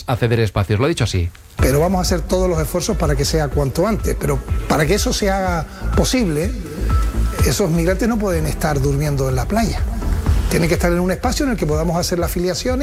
es a ceder espacios. Lo ha dicho así. Pero vamos a hacer todos los esfuerzos para que sea cuanto antes. Pero para que eso se haga posible, esos migrantes no pueden estar durmiendo en la playa. Tienen que estar en un espacio en el que podamos hacer la afiliación